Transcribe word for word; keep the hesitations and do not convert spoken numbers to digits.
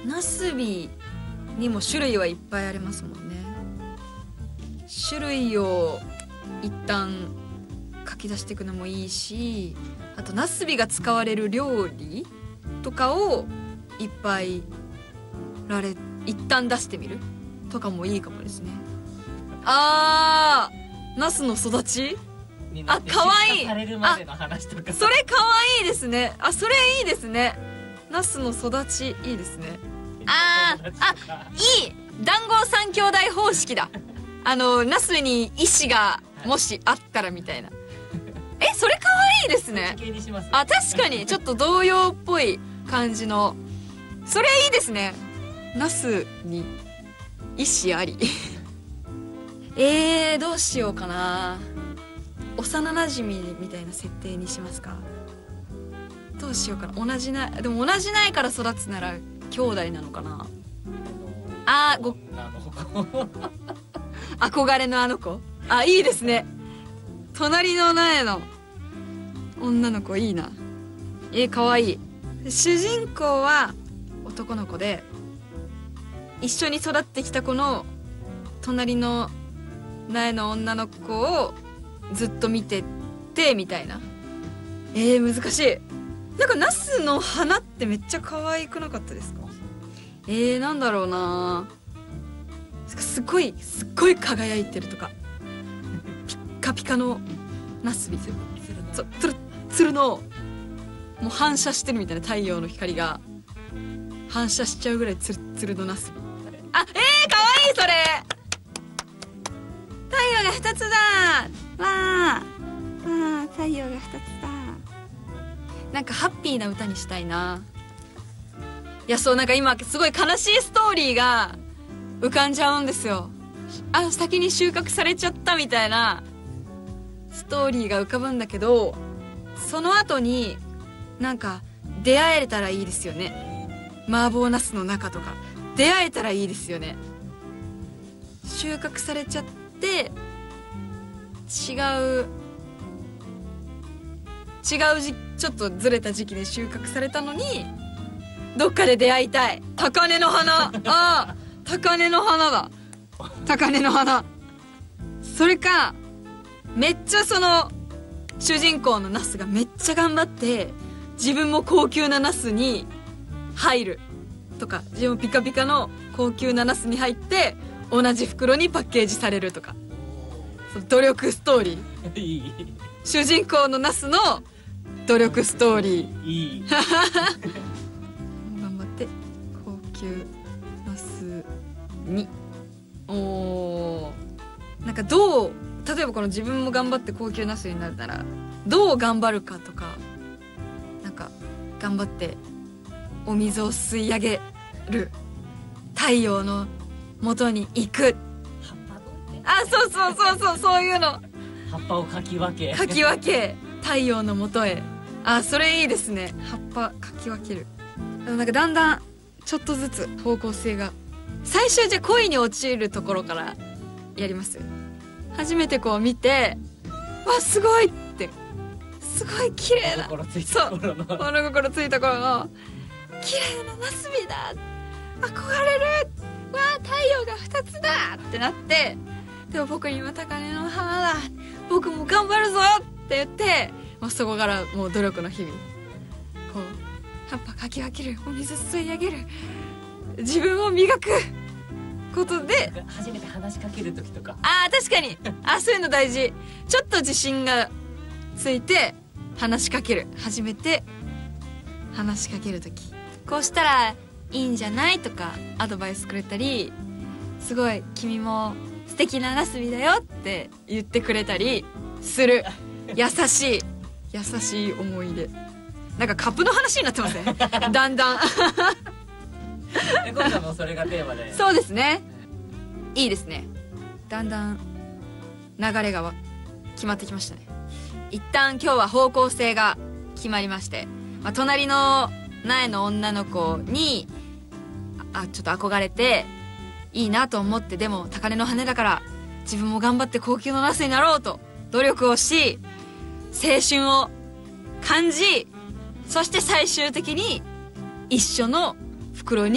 ナスビにも種類はいっぱいありますもんね。種類を一旦書き出していくのもいいし、あとナスビが使われる料理とかをいっぱいられ一旦出してみるとかもいいかもですね。あー、ナスの育ち、あ、かわいい。 されるまでの話とか、 それかわいいですね。あ、それいいですね。ナスの育ちいいですね。あー、あ、いい、団子三兄弟方式だ。あのナスに意志がもしあったらみたいな。え、それかわいいですね。あ、確かにちょっと童謡っぽい感じの、それいいですね。ナスに意志ありえー、どうしようかな。幼なじみみたいな設定にしますか。どうしようかな。同じな、でも同じ苗から育つなら兄弟なのかな。あー、ご憧れのあの子。あ、いいですね。隣の苗の女の子いいな。えー、かわいい。主人公は男の子で、一緒に育ってきた子の隣の苗の女の子をずっと見ててみたいな。えー、難しい。なんかナスの花ってめっちゃ可愛くなかったですか。えー、なんだろうな。すっごいすっごい輝いてるとか、ピッカピカのナスビ、つるつるつるのもう反射してるみたいな、太陽の光が反射しちゃうぐらいツルツルのナスビ。あ、えー、かわいい。それ太陽がふたつだ。わーわー、太陽がふたつだ。なんかハッピーな歌にしたいな。いや、そう、なんか今すごい悲しいストーリーが浮かんじゃうんですよ。あ、先に収穫されちゃったみたいなストーリーが浮かぶんだけど、その後になんか出会えたらいいですよね。麻婆ナスの中とか出会えたらいいですよね。収穫されちゃって違う違うじちょっとずれた時期で収穫されたのにどっかで出会いたい。高嶺の花。ああ、高嶺の花だ。高嶺の花。それか、めっちゃその主人公のナスがめっちゃ頑張って自分も高級なナスに入るとか、自分もピカピカの高級なナスに入って同じ袋にパッケージされるとか、その努力ストーリー。いい。主人公のナスの努力ストーリー。いい。頑張って高級ナスに。おー、なんかどう、例えばこの自分も頑張って高級ナスになるならどう頑張るかとか、なんか頑張ってお水を吸い上げる、太陽の元に行く。あ、そうそうそうそう、そういうの。 葉っぱをかき分けかき分け太陽の元へ。あ、それいいですね。葉っぱかき分ける。でもなんかだんだんちょっとずつ方向性が。最初じゃあ恋に陥るところからやります。初めてこう見て、わ、すごいって、すごい綺麗な、 心ついた頃の物心ついた頃の綺麗なナスビだ、憧れる、わあ、太陽がふたつだってなって、でも僕には高嶺の花だ、僕も頑張るぞって言って、もうそこからもう努力の日々、こう葉っぱかき分ける、お水吸い上げる、自分を磨くことで。 初めて話しかける時とか、 あー、確かに、あ、そういうの大事。ちょっと自信がついて話しかける、初めて話しかける時、こうしたらいいんじゃないとかアドバイスくれたり、すごい君も素敵なナスビだよって言ってくれたりする。優しい優しい思い出。なんかカップの話になってますねだんだん今回もそれがテーマで。 そうですね、いいですね。だんだん流れが決まってきましたね。一旦今日は方向性が決まりまして、まあ、隣の苗の女の子にあちょっと憧れていいなと思って、でも高嶺の羽だから自分も頑張って高級のナスになろうと努力をし、青春を感じ、そして最終的に一緒の袋に